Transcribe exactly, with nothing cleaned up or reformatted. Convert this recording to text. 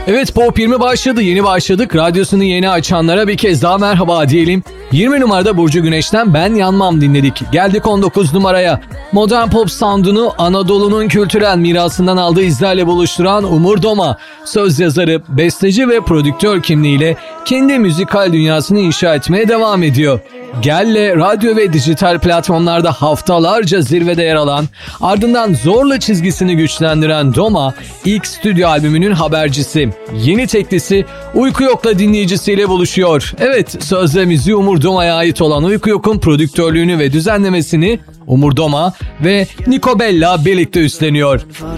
Evet, Pop yirmi başladı. Yeni başladık. Radyosunu yeni açanlara bir kez daha merhaba diyelim. yirmi numarada Burcu Güneş'ten Ben Yanmam dinledik. Geldik on dokuz numaraya. Modern pop sound'unu Anadolu'nun kültürel mirasından aldığı izlerle buluşturan Umur Doma, söz yazarı, besteci ve prodüktör kimliğiyle kendi müzikal dünyasını inşa etmeye devam ediyor. Gel'le radyo ve dijital platformlarda haftalarca zirvede yer alan, ardından zorla çizgisini güçlendiren Doma, ilk stüdyo albümünün habercisi. Yeni teklisi Uyku Yok'la dinleyicisiyle buluşuyor. Evet, sözle müziği Umur Doma'ya ait olan Uyku Yok'un prodüktörlüğünü ve düzenlemesini Umur Doma ve Nico Bella birlikte üstleniyor.